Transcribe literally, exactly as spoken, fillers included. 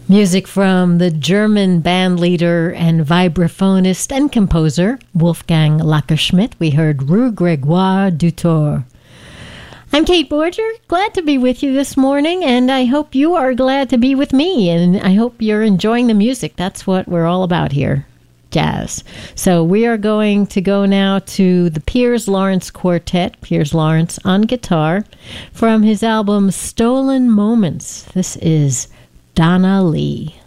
Music from the German band leader and vibraphonist and composer Wolfgang Lackerschmidt. We heard Rue Gregoire du Tour. I'm Kate Borger, glad to be with you this morning, and I hope you are glad to be with me, and I hope you're enjoying the music. That's what we're all about here, jazz. So we are going to go now to the Piers Lawrence Quartet, Piers Lawrence on guitar, from his album Stolen Moments. This is Donna Lee.